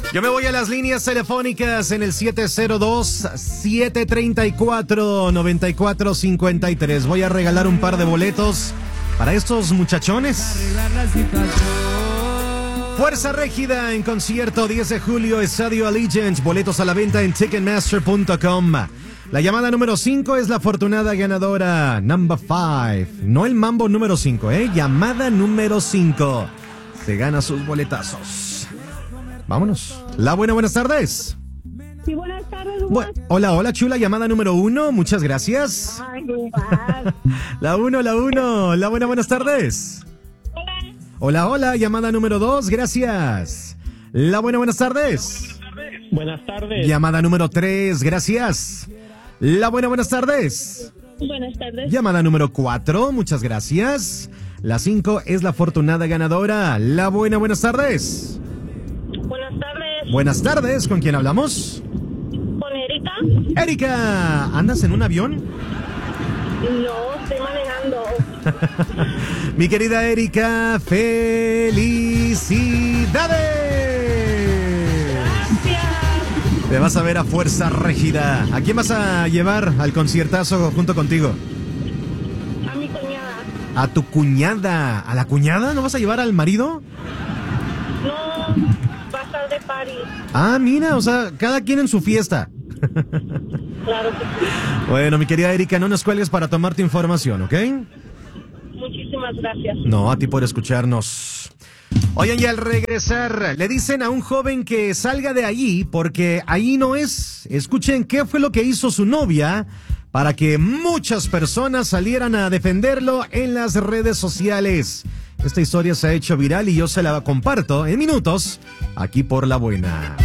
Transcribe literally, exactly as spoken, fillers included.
Yo me voy a las líneas telefónicas en el siete cero dos, siete tres cuatro, nueve cuatro cinco tres. Voy a regalar un par de boletos para estos muchachones. Fuerza Régida en concierto diez de julio, Estadio Allegiant. Boletos a la venta en ticketmaster punto com. La llamada número cinco es la afortunada ganadora, number five. No el mambo número cinco, ¿eh? Llamada número cinco. Se gana sus boletazos. Vámonos. La buena, buenas tardes. Sí, buenas tardes. Bu- hola, hola, chula. Llamada número uno. Muchas gracias. Ay, igual. La uno, la uno. La buena, buenas tardes. Hola. Hola, hola. Llamada número dos. Gracias. La buena, buenas tardes. Buenas tardes. Llamada número tres. Gracias. La buena, buenas tardes. Buenas tardes. Llamada número cuatro. Muchas gracias. La cinco es la afortunada ganadora. La buena, buenas tardes. Buenas tardes. Buenas tardes. ¿Con quién hablamos? ¿Con Erika? Erika, ¿andas en un avión? No, estoy manejando. Mi querida Erika, ¡felicidades! Gracias. Te vas a ver a Fuerza Régida. ¿A quién vas a llevar al conciertazo junto contigo? A mi cuñada. A tu cuñada. ¿A la cuñada? ¿No vas a llevar al marido? No, va a estar de party. Ah, mira, o sea, cada quien en su fiesta. Claro que sí. Bueno, mi querida Erika, no nos cuelgues para tomarte información, ¿ok? Muchísimas gracias. No, a ti por escucharnos. Oigan, y al regresar, le dicen a un joven que salga de allí porque ahí no es. Escuchen qué fue lo que hizo su novia para que muchas personas salieran a defenderlo en las redes sociales. Esta historia se ha hecho viral y yo se la comparto en minutos aquí por La Buena.